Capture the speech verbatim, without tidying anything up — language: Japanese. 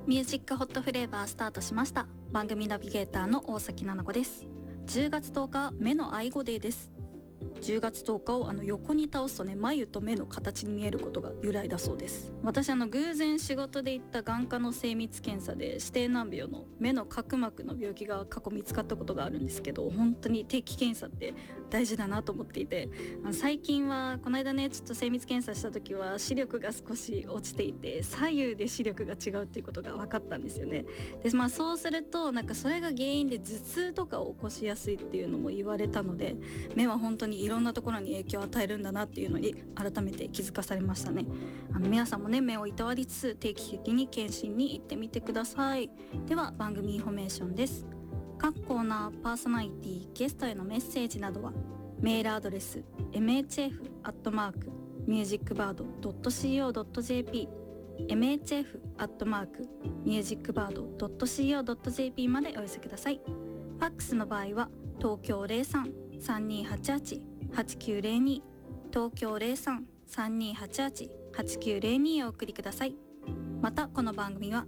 ミュージックホットフレーバースタートしました。番組ナビゲーターの大崎奈々子です。じゅうがつとおか目の愛護デーです。じゅうがつとおかをあの横に倒すとね、眉と目の形に見えることが由来だそうです。私あの偶然仕事で行った眼科の精密検査で指定難病の目の角膜の病気が過去見つかったことがあるんですけど、本当に定期検査って大事だなと思っていて、あの最近はこの間ねちょっと精密検査した時は視力が少し落ちていて、左右で視力が違うっていうことが分かったんですよね。で、まあ、そうするとなんかそれが原因で頭痛とかを起こしやすいっていうのも言われたので、目は本当にいろんなところに影響を与えるんだなっていうのに改めて気づかされましたね。あの皆さんもね、目をいたわりつつ定期的に検診に行ってみてください。では番組インフォメーションです。各コーナー、パーソナリティ、ゲストへのメッセージなどはメールアドレス エムエイチエフ アットマーク ミュージックバード ドット シーオー ドット ジェーピー エムエイチエフ アットマーク ミュージックバード ドット シーオー ドット ジェーピー までお寄せください。ファックスの場合は東京 ゼロさん さんにーはちはち はちきゅうゼロに 東京 ゼロさん さんにーはちはち はちきゅうゼロに をお送りください。またこの番組は